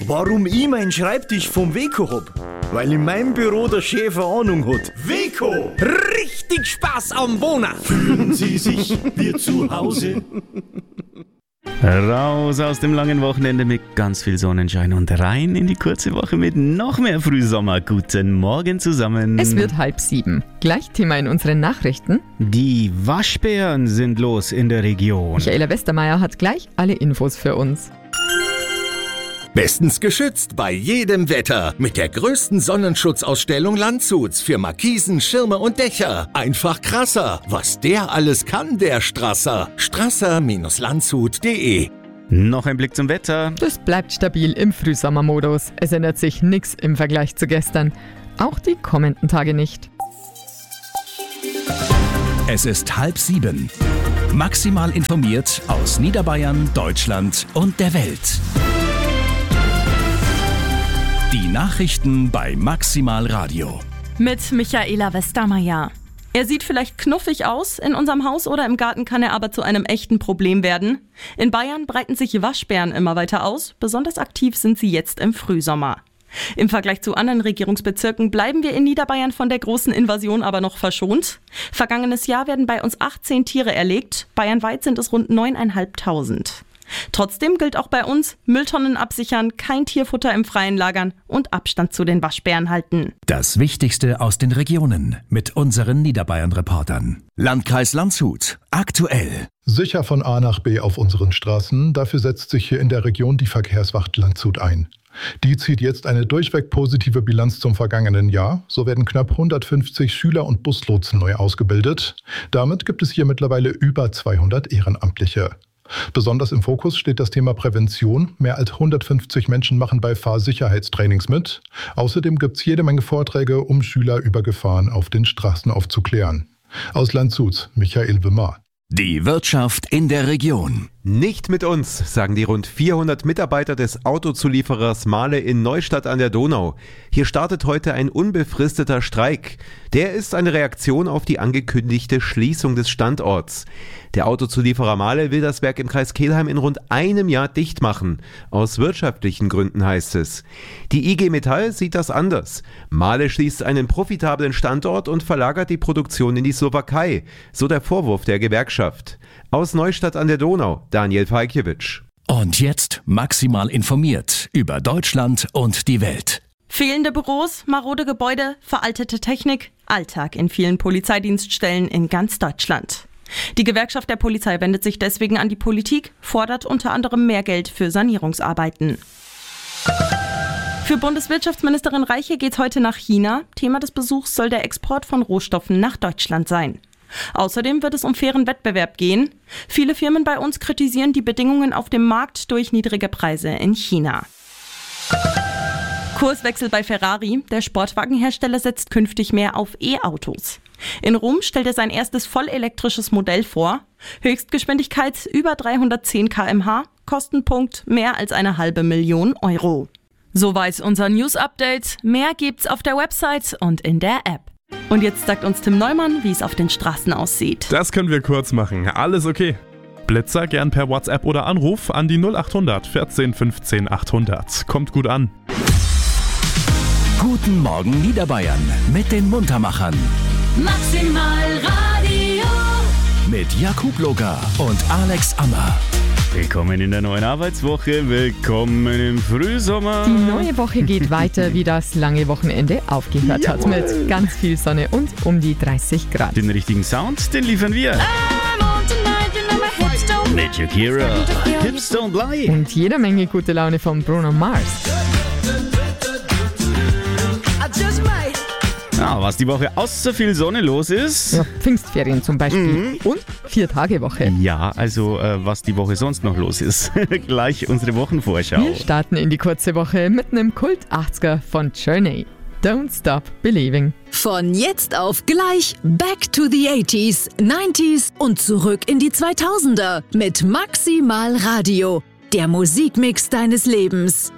Warum ich meinen Schreibtisch vom Weco hab? Weil in meinem Büro der Chef eine Ahnung hat. Weco! Richtig Spaß am Wohnen! Fühlen Sie sich wie zu Hause? Raus aus dem langen Wochenende mit ganz viel Sonnenschein und rein in die kurze Woche mit noch mehr Frühsommer. Guten Morgen zusammen. Es wird 6:30. Gleich Thema in unseren Nachrichten. Die Waschbären sind los in der Region. Michaela Westermeier hat gleich alle Infos für uns. Bestens geschützt bei jedem Wetter mit der größten Sonnenschutzausstellung Landshuts für Markisen, Schirme und Dächer. Einfach krasser, was der alles kann, der Strasser. Strasser-landshut.de. Noch ein Blick zum Wetter. Das bleibt stabil im Frühsommermodus. Es ändert sich nichts im Vergleich zu gestern. Auch die kommenden Tage nicht. Es ist 6:30. Maximal informiert aus Niederbayern, Deutschland und der Welt. Die Nachrichten bei Maximal Radio. Mit Michaela Westermeier. Er sieht vielleicht knuffig aus, in unserem Haus oder im Garten kann er aber zu einem echten Problem werden. In Bayern breiten sich Waschbären immer weiter aus, besonders aktiv sind sie jetzt im Frühsommer. Im Vergleich zu anderen Regierungsbezirken bleiben wir in Niederbayern von der großen Invasion aber noch verschont. Vergangenes Jahr werden bei uns 18 Tiere erlegt, bayernweit sind es rund 9.500. Trotzdem gilt auch bei uns, Mülltonnen absichern, kein Tierfutter im Freien lagern und Abstand zu den Waschbären halten. Das Wichtigste aus den Regionen mit unseren Niederbayern-Reportern. Landkreis Landshut. Aktuell. Sicher von A nach B auf unseren Straßen. Dafür setzt sich hier in der Region die Verkehrswacht Landshut ein. Die zieht jetzt eine durchweg positive Bilanz zum vergangenen Jahr. So werden knapp 150 Schüler und Buslotsen neu ausgebildet. Damit gibt es hier mittlerweile über 200 Ehrenamtliche. Besonders im Fokus steht das Thema Prävention. Mehr als 150 Menschen machen bei Fahrsicherheitstrainings mit. Außerdem gibt es jede Menge Vorträge, um Schüler über Gefahren auf den Straßen aufzuklären. Aus Landshut, Michael Wimmer. Die Wirtschaft in der Region. Nicht mit uns, sagen die rund 400 Mitarbeiter des Autozulieferers Mahle in Neustadt an der Donau. Hier startet heute ein unbefristeter Streik. Der ist eine Reaktion auf die angekündigte Schließung des Standorts. Der Autozulieferer Mahle will das Werk im Kreis Kelheim in rund einem Jahr dicht machen. Aus wirtschaftlichen Gründen heißt es. Die IG Metall sieht das anders. Mahle schließt einen profitablen Standort und verlagert die Produktion in die Slowakei. So der Vorwurf der Gewerkschaft. Aus Neustadt an der Donau, Daniel Falkiewicz. Und jetzt maximal informiert über Deutschland und die Welt. Fehlende Büros, marode Gebäude, veraltete Technik, Alltag in vielen Polizeidienststellen in ganz Deutschland. Die Gewerkschaft der Polizei wendet sich deswegen an die Politik, fordert unter anderem mehr Geld für Sanierungsarbeiten. Für Bundeswirtschaftsministerin Reiche geht's heute nach China. Thema des Besuchs soll der Export von Rohstoffen nach Deutschland sein. Außerdem wird es um fairen Wettbewerb gehen. Viele Firmen bei uns kritisieren die Bedingungen auf dem Markt durch niedrige Preise in China. Kurswechsel bei Ferrari. Der Sportwagenhersteller setzt künftig mehr auf E-Autos. In Rom stellt er sein erstes vollelektrisches Modell vor. Höchstgeschwindigkeit über 310 km/h, Kostenpunkt mehr als 500.000 Euro. Soweit unser News-Update. Mehr gibt's auf der Website und in der App. Und jetzt sagt uns Tim Neumann, wie es auf den Straßen aussieht. Das können wir kurz machen. Alles okay. Blitzer gern per WhatsApp oder Anruf an die 0800 14 15 800. Kommt gut an. Guten Morgen Niederbayern mit den Muntermachern. Maximal Radio. Mit Jakub Loga und Alex Ammer. Willkommen in der neuen Arbeitswoche, willkommen im Frühsommer. Die neue Woche geht weiter, wie das lange Wochenende aufgehört hat. Mit ganz viel Sonne und um die 30 Grad. Den richtigen Sound, den liefern wir. Mit Shakira, Hips Don't Lie. Und jede Menge gute Laune von Bruno Mars. Ja, was die Woche außer viel Sonne los ist. Ja, Pfingstferien zum Beispiel. Und 4-Tage-Woche. Ja, also was die Woche sonst noch los ist. Gleich unsere Wochenvorschau. Wir starten in die kurze Woche mit einem Kult-80er von Journey. Don't Stop Believing. Von jetzt auf gleich Back to the 80s, 90s und zurück in die 2000er mit Maximal Radio. Der Musikmix deines Lebens.